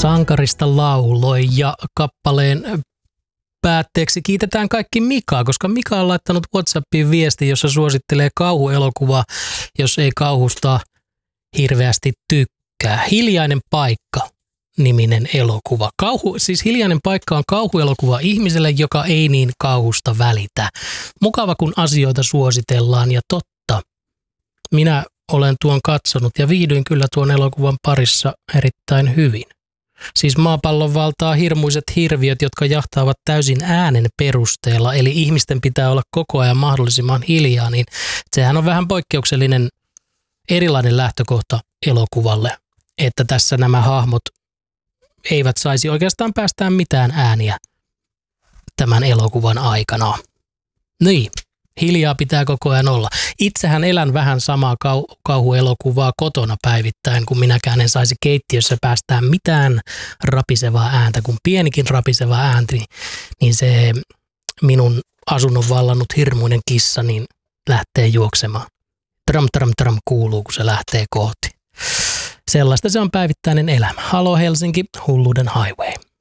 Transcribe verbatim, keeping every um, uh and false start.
Sankarista lauloi ja kappaleen päätteeksi kiitetään kaikki Mikaa, koska Mika on laittanut WhatsAppiin viesti, jossa suosittelee kauhuelokuvaa, jos ei kauhusta hirveästi tykkää. Hiljainen paikka -niminen elokuva. Kauhu, siis Hiljainen paikka on kauhuelokuva ihmiselle, joka ei niin kauhusta välitä. Mukava, kun asioita suositellaan, ja totta. Minä olen tuon katsonut ja viihdyin kyllä tuon elokuvan parissa erittäin hyvin. Siis maapallon valtaa hirmuiset hirviöt, jotka jahtaavat täysin äänen perusteella, eli ihmisten pitää olla koko ajan mahdollisimman hiljaa, niin sehän on vähän poikkeuksellinen erilainen lähtökohta elokuvalle, että tässä nämä hahmot eivät saisi oikeastaan päästään mitään ääniä tämän elokuvan aikana. Niin, hiljaa pitää koko ajan olla. Itsehän elän vähän samaa kau- kauhuelokuvaa kotona päivittäin, kun minäkään en saisi keittiössä päästään mitään rapisevaa ääntä, kun pienikin rapiseva äänti, niin se minun asunnon vallannut hirmuinen kissa niin lähtee juoksemaan. Tram, tram, tram kuuluu, kun se lähtee kohti. Sellaista se on päivittäinen elämä. Halo Helsinki, Hulluuden Highway.